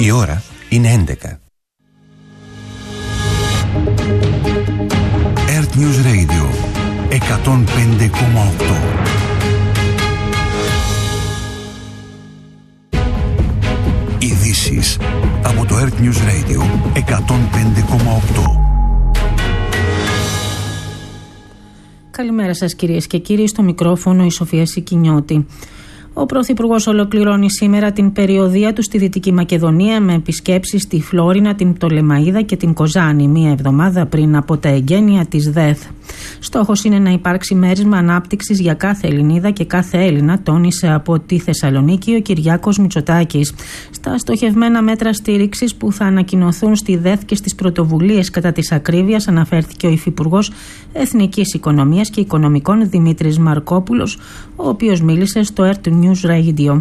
Η ώρα είναι 11. Earth News Radio 105,8. Ειδήσεις από το Earth News Radio 105,8. Καλημέρα σας κυρίες και κύριοι, στο μικρόφωνο η Σοφία Σικινιώτη. Ο Πρωθυπουργός ολοκληρώνει σήμερα την περιοδεία του στη Δυτική Μακεδονία με επισκέψεις στη Φλόρινα, την Πτολεμαΐδα και την Κοζάνη, μία εβδομάδα πριν από τα εγγένεια της ΔΕΘ. Στόχος είναι να υπάρξει μέρισμα ανάπτυξης για κάθε Ελληνίδα και κάθε Έλληνα, τόνισε από τη Θεσσαλονίκη ο Κυριάκος Μητσοτάκης. Στα στοχευμένα μέτρα στήριξης που θα ανακοινωθούν στη ΔΕΘ και στις πρωτοβουλίες κατά της ακρίβειας αναφέρθηκε ο Υφυπουργός Εθνικής Οικονομίας και Οικονομικών Δημήτρης Μαρκόπουλος, ο οποίος μίλησε στο Earth News Radio.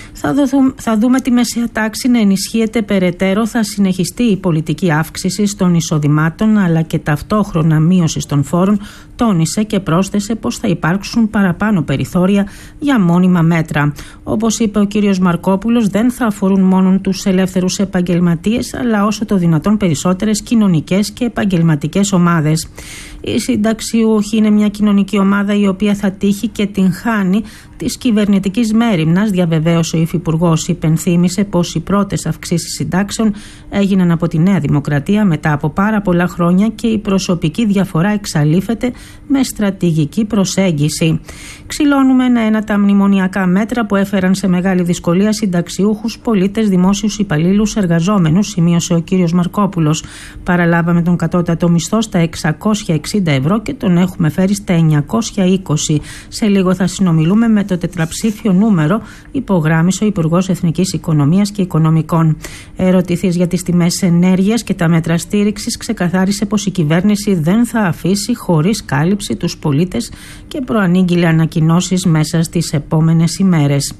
Θα δούμε τη μεσαία τάξη να ενισχύεται περαιτέρω, θα συνεχιστεί η πολιτική αύξηση των εισοδημάτων αλλά και ταυτόχρονα μείωση των φόρων, τόνισε και πρόσθεσε πως θα υπάρξουν παραπάνω περιθώρια για μόνιμα μέτρα. Όπως είπε ο κύριος Μαρκόπουλος, δεν θα αφορούν μόνο τους ελεύθερους επαγγελματίες αλλά όσο το δυνατόν περισσότερες κοινωνικές και επαγγελματικές ομάδες. Οι συνταξιούχοι είναι μια κοινωνική ομάδα η οποία θα τύχει και την χάνει της κυβερνητικής μέριμνας, διαβεβαίωσε ο Υφυπουργός. Υπενθύμησε πως οι πρώτες αυξήσεις συντάξεων έγιναν από τη Νέα Δημοκρατία μετά από πάρα πολλά χρόνια και η προσωπική διαφορά εξαλείφεται με στρατηγική προσέγγιση. Ξυλώνουμε ένα-ένα τα μνημονιακά μέτρα που έφεραν σε μεγάλη δυσκολία συνταξιούχους, πολίτες, δημόσιους υπαλλήλους, εργαζόμενους, σημείωσε ο κύριος Μαρκόπουλος. Παραλάβαμε τον κατώτατο μισθό στα 660 ευρώ και τον έχουμε φέρει στα 920. Σε λίγο θα συνομιλούμε με το τετραψήφιο νούμερο, υπογράμμισε ο Υπουργός Εθνικής Οικονομίας και Οικονομικών. Ερωτηθείς για τις τιμές ενέργειας και τα μέτρα στήριξης, ξεκαθάρισε πως η κυβέρνηση δεν θα αφήσει χωρίς κάλυψη τους πολίτες και προανήγγειλε ανακοινώσεις μέσα στις επόμενες ημέρες.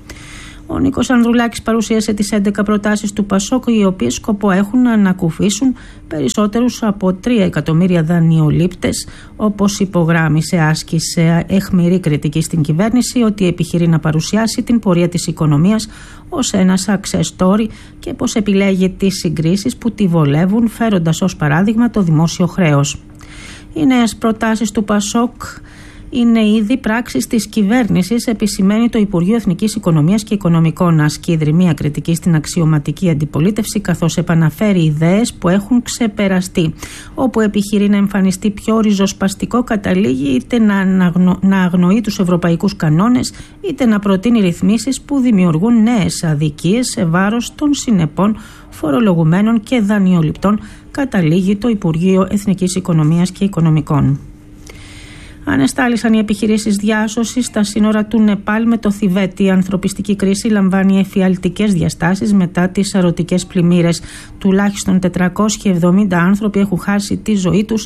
Ο Νίκος Ανδρουλάκης παρουσίασε τις 11 προτάσεις του ΠΑΣΟΚ, οι οποίες σκοπό έχουν να ανακουφίσουν περισσότερους από 3 εκατομμύρια δανειολήπτες. Όπως υπογράμμισε, άσκησε αιχμηρή κριτική στην κυβέρνηση ότι επιχειρεί να παρουσιάσει την πορεία της οικονομίας ως ένα success story και πως επιλέγει τις συγκρίσεις που τη βολεύουν, φέροντας ως παράδειγμα το δημόσιο χρέος. Οι νέες προτάσεις του ΠΑΣΟΚ είναι ήδη πράξεις της κυβέρνησης, επισημαίνει το Υπουργείο Εθνικής Οικονομίας και Οικονομικών. Ασκεί δρυμία κριτική στην αξιωματική αντιπολίτευση, καθώς επαναφέρει ιδέες που έχουν ξεπεραστεί. Όπου επιχειρεί να εμφανιστεί πιο ριζοσπαστικό, καταλήγει είτε να αγνοεί τους ευρωπαϊκούς κανόνες, είτε να προτείνει ρυθμίσεις που δημιουργούν νέες αδικίες σε βάρος των συνεπών φορολογουμένων και δανειοληπτών, καταλήγει το Υπουργείο Εθνικής Οικονομίας και Οικονομικών. Ανεστάλησαν οι επιχειρήσεις διάσωσης στα σύνορα του Νεπάλ με το Θιβέτ. Η ανθρωπιστική κρίση λαμβάνει εφιαλτικές διαστάσεις μετά τις σαρωτικές πλημμύρες. Τουλάχιστον 470 άνθρωποι έχουν χάσει τη ζωή τους,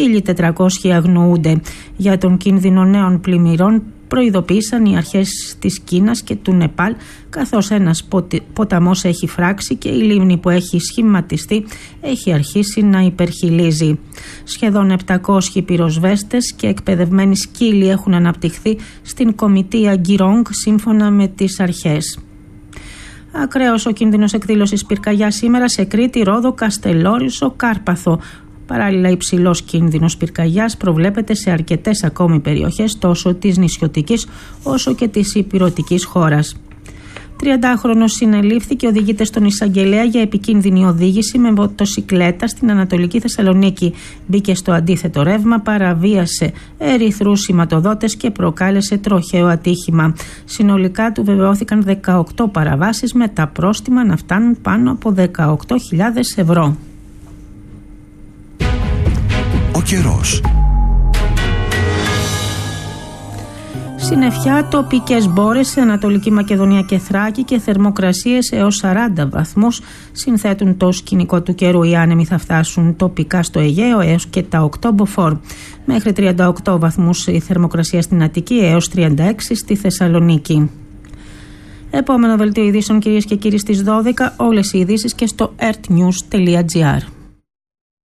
1.400 αγνοούνται. Για τον κίνδυνο νέων πλημμυρών προειδοποίησαν οι αρχές της Κίνας και του Νεπάλ, καθώς ένας ποταμός έχει φράξει και η λίμνη που έχει σχηματιστεί έχει αρχίσει να υπερχειλίζει. Σχεδόν 700 πυροσβέστες και εκπαιδευμένοι σκύλοι έχουν αναπτυχθεί στην κομιτεία Γκυρόγκ, σύμφωνα με τις αρχές. Ακραίος ο κίνδυνος εκδήλωσης πυρκαγιάς σήμερα σε Κρήτη, Ρόδο, Καστελόρισο, Κάρπαθο. Παράλληλα, υψηλός κίνδυνος πυρκαγιάς προβλέπεται σε αρκετές ακόμη περιοχές τόσο της νησιωτικής όσο και της ηπειρωτικής χώρας. 30χρονος συνελήφθη και οδηγείται στον εισαγγελέα για επικίνδυνη οδήγηση με μοτοσικλέτα στην Ανατολική Θεσσαλονίκη. Μπήκε στο αντίθετο ρεύμα, παραβίασε ερυθρούς σηματοδότες και προκάλεσε τροχαίο ατύχημα. Συνολικά του βεβαιώθηκαν 18 παραβάσεις με τα πρόστιμα να φτάνουν πάνω από 18.000 ευρώ. Ο καιρός. Συννεφιά, τοπικές μπόρες σε Ανατολική Μακεδονία και Θράκη και θερμοκρασίες έως 40 βαθμούς συνθέτουν το σκηνικό του καιρού. Οι άνεμοι θα φτάσουν τοπικά στο Αιγαίο έως και τα 8 μποφόρ. Μέχρι 38 βαθμούς η θερμοκρασία στην Αττική έως 36 στη Θεσσαλονίκη. Επόμενο δελτίο ειδήσεων, κυρίες και κύριοι, στις 12. Όλες οι ειδήσεις και στο earthnews.gr.